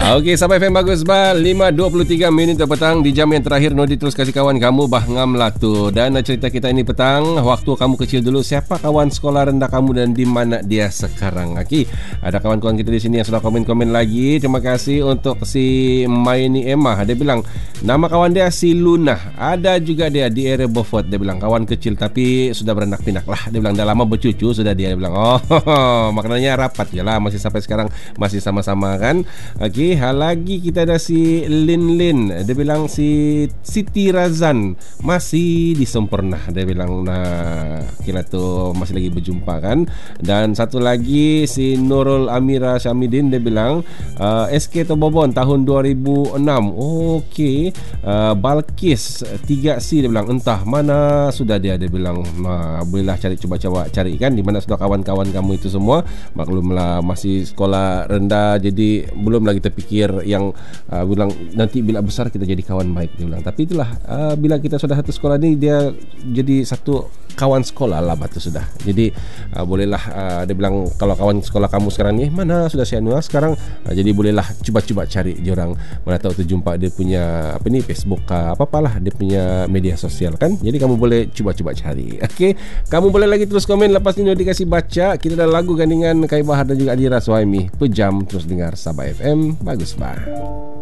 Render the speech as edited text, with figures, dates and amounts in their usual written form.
Okey, sampai FM bagus bah 5.23 minit petang di jam yang terakhir. Nodi terus kasih kawan kamu bah ngam lah tu. Dan cerita kita ini petang, waktu kamu kecil dulu, siapa kawan sekolah rendah kamu dan di mana dia sekarang? Okey, ada kawan-kawan kita di sini yang sudah komen-komen lagi. Terima kasih untuk si Maini Emma. Dia bilang nama kawan dia si Luna. Ada juga dia di area Beaufort. Dia bilang kawan kecil tapi sudah beranak pinak lah. Dia bilang dah lama bercucu sudah dia bilang. Maknanya rapat je lah, masih sampai sekarang masih sama-sama kan. Okey, lagi kita ada si Lin. Dia bilang si Siti Razan masih disempurna. Dia bilang nah kira tu masih lagi berjumpa kan. Dan satu lagi si Nurul Amira Syamidin. Dia bilang SK Tobobon tahun 2006. Okey, Balkis 3C. Dia bilang entah mana sudah dia. Dia bilang bolehlah cuba cari kan di mana sudah kawan-kawan kamu itu semua. Maklumlah masih sekolah rendah, jadi belum lagi terfikir yang bilang nanti bila besar kita jadi kawan baik, dia bilang. Tapi itulah bila kita sudah satu sekolah ni, dia jadi satu kawan sekolah lah batu sudah. Jadi bolehlah dia bilang kalau kawan sekolah kamu sekarang ni mana sudah si Anwar sekarang, jadi bolehlah cuba cari dia orang, mana tahu terjumpa dia punya apa ni Facebook apa-apalah dia punya media sosial kan. Jadi kamu boleh cuba cari. Okey, kamu boleh lagi terus komen lepas ni dikasih baca. Kita ada lagu gandingan Kai Bahar dan juga Adira Suhaimi. Pejam terus dengar Sabah FM. Bagus bah.